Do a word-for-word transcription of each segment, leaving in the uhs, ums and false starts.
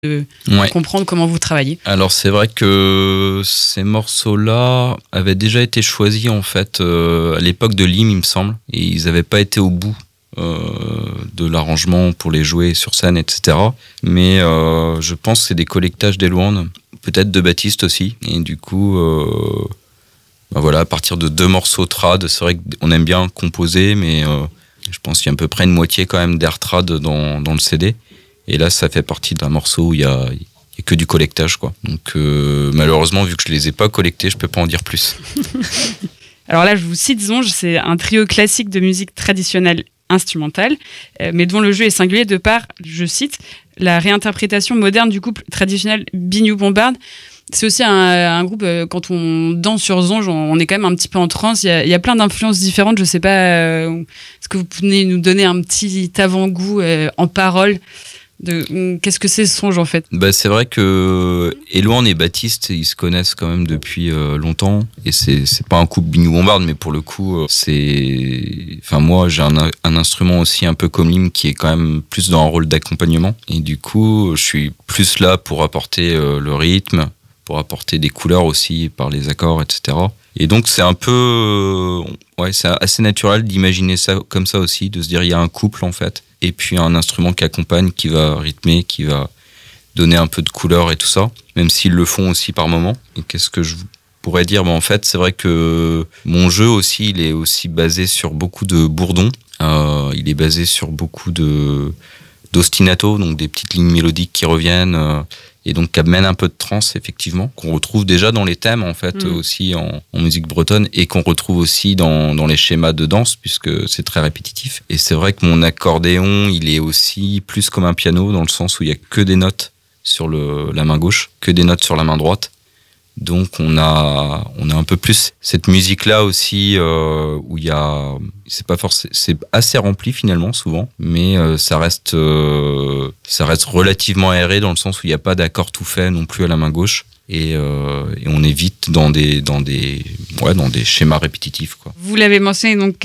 de ouais. comprendre comment vous travaillez. Alors c'est vrai que ces morceaux-là avaient déjà été choisis en fait euh, à l'époque de Lim, il me semble, et ils n'avaient pas été au bout euh, de l'arrangement pour les jouer sur scène, et cetera. Mais euh, je pense que c'est des collectages d'Elouan, peut-être de Baptiste aussi, et du coup, euh, bah voilà, à partir de deux morceaux trad, c'est vrai qu'on aime bien composer, mais euh, je pense qu'il y a à peu près une moitié quand même d'air trad dans, dans le C D. Et là, ça fait partie d'un morceau où il y a, il y a que du collectage, quoi. Donc, euh, malheureusement, vu que je les ai pas collectés, je peux pas en dire plus. Alors là, je vous cite Zonge, c'est un trio classique de musique traditionnelle instrumentale, euh, mais dont le jeu est singulier de par, je cite, la réinterprétation moderne du couple traditionnel Biniou-Bombarde. C'est aussi un, un groupe, euh, quand on danse sur Zonge, on, on est quand même un petit peu en transe. Il y a, il y a plein d'influences différentes. Je sais pas, euh, est-ce que vous pouvez nous donner un petit avant-goût euh, en paroles de qu'est-ce que c'est Zonge en fait? Bah, c'est vrai que Elouan et Baptiste, ils se connaissent quand même depuis euh, longtemps, et c'est c'est pas un couple Biniou-Bombarde, mais pour le coup, euh, c'est, enfin moi j'ai un, un instrument aussi un peu comme Lim qui est quand même plus dans un rôle d'accompagnement, et du coup je suis plus là pour apporter euh, le rythme, pour apporter des couleurs aussi par les accords, et cetera. Et donc c'est un peu, euh, ouais, c'est assez naturel d'imaginer ça comme ça aussi, de se dire il y a un couple en fait, et puis un instrument qui accompagne, qui va rythmer, qui va donner un peu de couleur et tout ça, même s'ils le font aussi par moments. Et qu'est-ce que je pourrais dire? Ben, en fait, c'est vrai que mon jeu aussi, il est aussi basé sur beaucoup de bourdons. Euh, il est basé sur beaucoup de d'ostinato, donc des petites lignes mélodiques qui reviennent, euh, et donc qui amènent un peu de trance, effectivement, qu'on retrouve déjà dans les thèmes, en fait, mmh. aussi en, en musique bretonne, et qu'on retrouve aussi dans, dans les schémas de danse, puisque c'est très répétitif. Et c'est vrai que mon accordéon, il est aussi plus comme un piano, dans le sens où il y a que des notes sur le, la main gauche, que des notes sur la main droite. Donc on a on a un peu plus cette musique là aussi euh, où il y a c'est pas forcément c'est assez rempli finalement souvent, mais euh, ça reste euh, ça reste relativement aéré dans le sens où il n'y a pas d'accord tout fait non plus à la main gauche. Et, euh, et on est vite dans des dans des ouais dans des schémas répétitifs, quoi. Vous l'avez mentionné, donc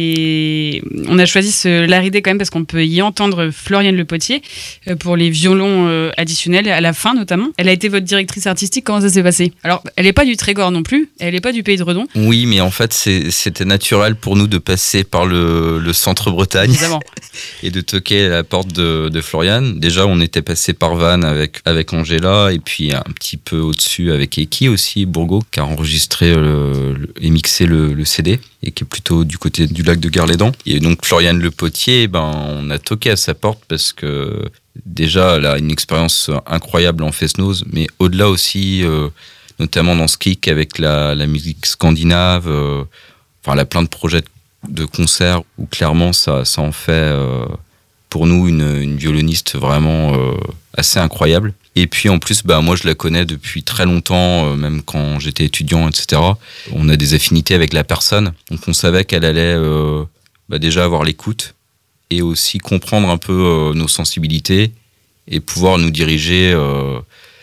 c'est on a choisi ce Laridé quand même parce qu'on peut y entendre Floriane Le Potier pour les violons euh, additionnels à la fin notamment. Elle a été votre directrice artistique. Comment ça s'est passé? Alors elle est pas du Trégor non plus, elle est pas du Pays de Redon. Oui, mais en fait c'est, c'était naturel pour nous de passer par le, le centre Bretagne. Évidemment. Et de toquer à la porte de, de Floriane. Déjà on était passé par Vannes avec avec Angela, et puis un petit peu au-dessus avec Eki aussi, Bourgault, qui a enregistré le, le, et mixé le, le C D, et qui est plutôt du côté du lac de Garlédan. Et donc Floriane Le Potier, ben, on a toqué à sa porte parce que déjà elle a une expérience incroyable en fest-noz, mais au-delà aussi, euh, notamment dans ce kick avec la, la musique scandinave, euh, enfin elle a plein de projets de, de concerts où clairement ça, ça en fait euh, pour nous une, une violoniste vraiment euh, assez incroyable. Et puis en plus, bah, moi je la connais depuis très longtemps, euh, même quand j'étais étudiant, et cetera. On a des affinités avec la personne, donc on savait qu'elle allait euh, bah, déjà avoir l'écoute, et aussi comprendre un peu euh, nos sensibilités, et pouvoir nous diriger. Euh...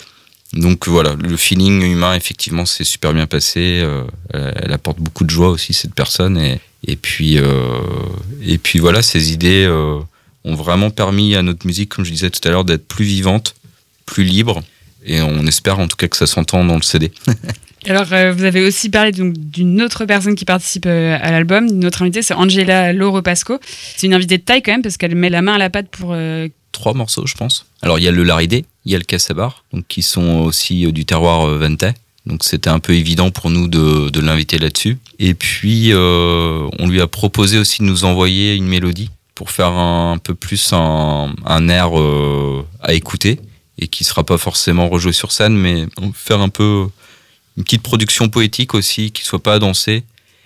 Donc voilà, le feeling humain, effectivement, c'est super bien passé. Euh, elle, elle apporte beaucoup de joie aussi, cette personne. Et, et, puis, euh, et puis voilà, ces idées euh, ont vraiment permis à notre musique, comme je disais tout à l'heure, d'être plus vivante, plus libre, et on espère en tout cas que ça s'entend dans le C D. Alors euh, vous avez aussi parlé donc, d'une autre personne qui participe euh, à l'album, une autre invitée, c'est Angela Lauro Pasco. C'est une invitée de taille quand même parce qu'elle met la main à la pâte pour euh... trois morceaux, je pense. Alors il y a le Laridé, il y a le Cassabar, donc qui sont aussi euh, du terroir euh, ventais. Donc c'était un peu évident pour nous de, de l'inviter là-dessus. Et puis euh, on lui a proposé aussi de nous envoyer une mélodie pour faire un, un peu plus un, un air euh, à écouter, et qui sera pas forcément rejoué sur scène, mais faire un peu une petite production poétique aussi, qui soit pas dansée.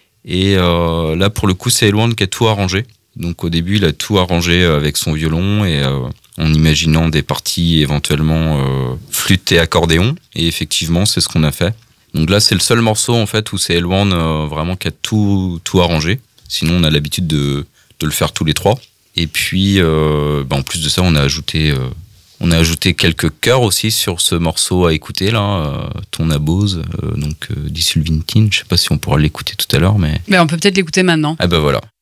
Et euh, là, pour le coup, c'est Elouan qui a tout arrangé. Donc au début, il a tout arrangé avec son violon, et euh, en imaginant des parties éventuellement euh, flûte et accordéon. Et effectivement, c'est ce qu'on a fait. Donc là, c'est le seul morceau en fait où c'est Elouan euh, vraiment qui a tout, tout arrangé. Sinon, on a l'habitude de, de le faire tous les trois. Et puis, euh, bah, en plus de ça, on a ajouté... Euh, On a ajouté quelques chœurs aussi sur ce morceau à écouter là, euh, Ton Abose, euh, donc euh, d'Issulvintine. Je sais pas si on pourra l'écouter tout à l'heure, mais. Mais on peut peut-être l'écouter maintenant. Ah ben voilà.